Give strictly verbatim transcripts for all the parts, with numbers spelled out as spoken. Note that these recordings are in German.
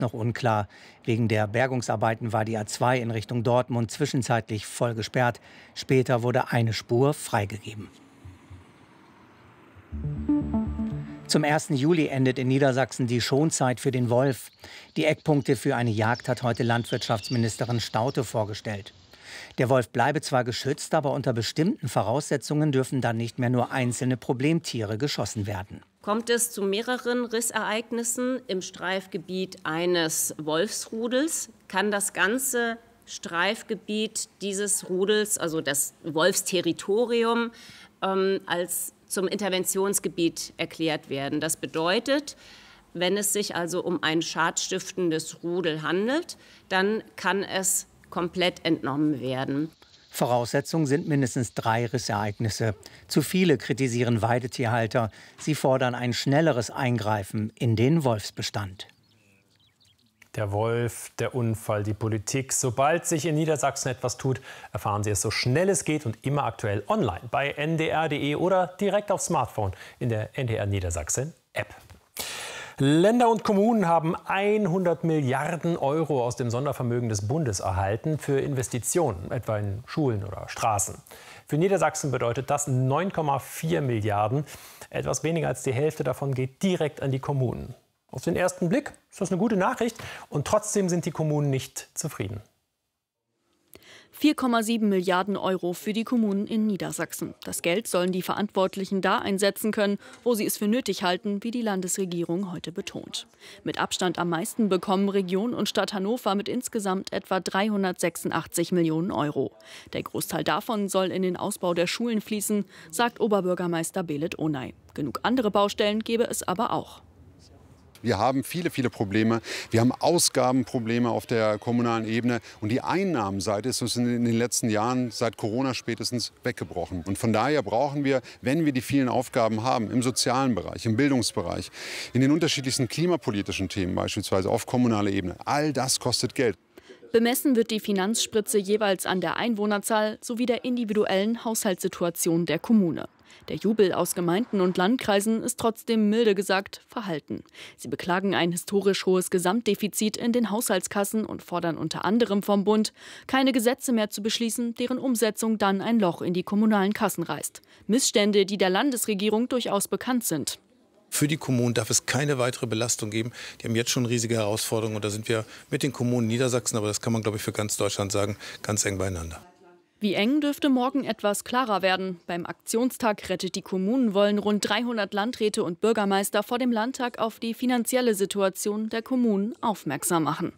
noch unklar. Wegen der Bergungsarbeiten war die A zwei in Richtung Dortmund zwischenzeitlich voll gesperrt. Später wurde eine Spur freigegeben. Zum ersten Juli endet in Niedersachsen die Schonzeit für den Wolf. Die Eckpunkte für eine Jagd hat heute Landwirtschaftsministerin Staudte vorgestellt. Der Wolf bleibe zwar geschützt, aber unter bestimmten Voraussetzungen dürfen dann nicht mehr nur einzelne Problemtiere geschossen werden. Kommt es zu mehreren Rissereignissen im Streifgebiet eines Wolfsrudels, kann das ganze Streifgebiet dieses Rudels, also das Wolfsterritorium, ähm, als zum Interventionsgebiet erklärt werden. Das bedeutet, wenn es sich also um ein schadstiftendes Rudel handelt, dann kann es komplett entnommen werden. Voraussetzung sind mindestens drei Rissereignisse. Zu viele kritisieren Weidetierhalter. Sie fordern ein schnelleres Eingreifen in den Wolfsbestand. Der Wolf, der Unfall, die Politik. Sobald sich in Niedersachsen etwas tut, erfahren Sie es so schnell es geht und immer aktuell online bei n d r punkt d e oder direkt aufs Smartphone in der N D R Niedersachsen App. Länder und Kommunen haben hundert Milliarden Euro aus dem Sondervermögen des Bundes erhalten für Investitionen, etwa in Schulen oder Straßen. Für Niedersachsen bedeutet das neun Komma vier Milliarden. Etwas weniger als die Hälfte davon geht direkt an die Kommunen. Auf den ersten Blick ist das eine gute Nachricht und trotzdem sind die Kommunen nicht zufrieden. vier Komma sieben Milliarden Euro für die Kommunen in Niedersachsen. Das Geld sollen die Verantwortlichen da einsetzen können, wo sie es für nötig halten, wie die Landesregierung heute betont. Mit Abstand am meisten bekommen Region und Stadt Hannover mit insgesamt etwa dreihundertsechsundachtzig Millionen Euro. Der Großteil davon soll in den Ausbau der Schulen fließen, sagt Oberbürgermeister Belit Onay. Genug andere Baustellen gäbe es aber auch. Wir haben viele, viele Probleme. Wir haben Ausgabenprobleme auf der kommunalen Ebene. Und die Einnahmenseite ist uns in den letzten Jahren, seit Corona spätestens, weggebrochen. Und von daher brauchen wir, wenn wir die vielen Aufgaben haben, im sozialen Bereich, im Bildungsbereich, in den unterschiedlichsten klimapolitischen Themen beispielsweise auf kommunaler Ebene, all das kostet Geld. Bemessen wird die Finanzspritze jeweils an der Einwohnerzahl sowie der individuellen Haushaltssituation der Kommune. Der Jubel aus Gemeinden und Landkreisen ist trotzdem milde gesagt verhalten. Sie beklagen ein historisch hohes Gesamtdefizit in den Haushaltskassen und fordern unter anderem vom Bund, keine Gesetze mehr zu beschließen, deren Umsetzung dann ein Loch in die kommunalen Kassen reißt. Missstände, die der Landesregierung durchaus bekannt sind. Für die Kommunen darf es keine weitere Belastung geben. Die haben jetzt schon riesige Herausforderungen und da sind wir mit den Kommunen Niedersachsen, aber das kann man, glaube ich, für ganz Deutschland sagen, ganz eng beieinander. Wie eng dürfte morgen etwas klarer werden. Beim Aktionstag Rettet die Kommunen wollen rund dreihundert Landräte und Bürgermeister vor dem Landtag auf die finanzielle Situation der Kommunen aufmerksam machen.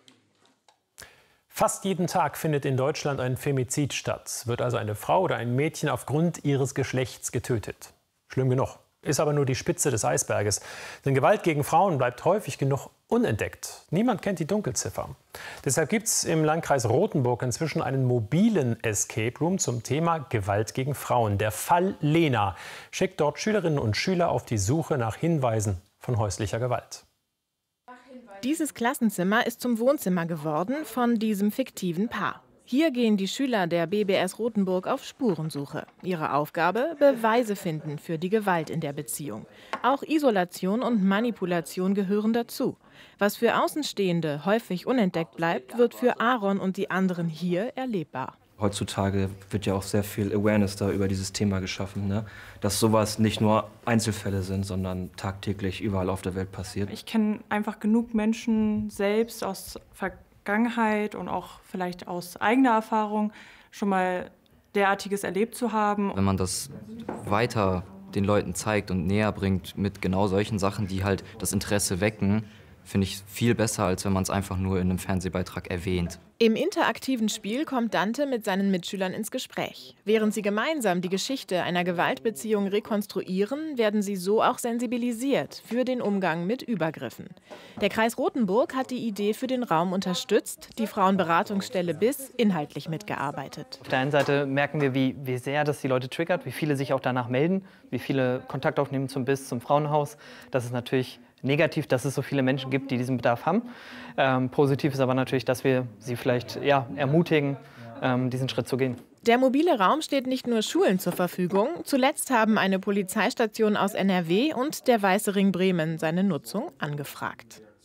Fast jeden Tag findet in Deutschland ein Femizid statt. Wird also eine Frau oder ein Mädchen aufgrund ihres Geschlechts getötet. Schlimm genug. Ist aber nur die Spitze des Eisberges. Denn Gewalt gegen Frauen bleibt häufig genug unentdeckt. Niemand kennt die Dunkelziffer. Deshalb gibt es im Landkreis Rothenburg inzwischen einen mobilen Escape Room zum Thema Gewalt gegen Frauen. Der Fall Lena schickt dort Schülerinnen und Schüler auf die Suche nach Hinweisen von häuslicher Gewalt. Dieses Klassenzimmer ist zum Wohnzimmer geworden von diesem fiktiven Paar. Hier gehen die Schüler der B B S Rothenburg auf Spurensuche. Ihre Aufgabe: Beweise finden für die Gewalt in der Beziehung. Auch Isolation und Manipulation gehören dazu. Was für Außenstehende häufig unentdeckt bleibt, wird für Aaron und die anderen hier erlebbar. Heutzutage wird ja auch sehr viel Awareness da über dieses Thema geschaffen, ne? Dass sowas nicht nur Einzelfälle sind, sondern tagtäglich überall auf der Welt passiert. Ich kenne einfach genug Menschen selbst aus Vergangenheit und auch vielleicht aus eigener Erfahrung schon mal derartiges erlebt zu haben. Wenn man das weiter den Leuten zeigt und näher bringt mit genau solchen Sachen, die halt das Interesse wecken, finde ich viel besser, als wenn man es einfach nur in einem Fernsehbeitrag erwähnt. Im interaktiven Spiel kommt Dante mit seinen Mitschülern ins Gespräch. Während sie gemeinsam die Geschichte einer Gewaltbeziehung rekonstruieren, werden sie so auch sensibilisiert für den Umgang mit Übergriffen. Der Kreis Rothenburg hat die Idee für den Raum unterstützt, die Frauenberatungsstelle B I S inhaltlich mitgearbeitet. Auf der einen Seite merken wir, wie, wie sehr das die Leute triggert, wie viele sich auch danach melden, wie viele Kontakt aufnehmen zum B I S, zum Frauenhaus. Das ist natürlich negativ, dass es so viele Menschen gibt, die diesen Bedarf haben. Ähm, positiv ist aber natürlich, dass wir sie vielleicht ja, ermutigen, ähm, diesen Schritt zu gehen. Der mobile Raum steht nicht nur Schulen zur Verfügung. Zuletzt haben eine Polizeistation aus N R W und der Weiße Ring Bremen seine Nutzung angefragt.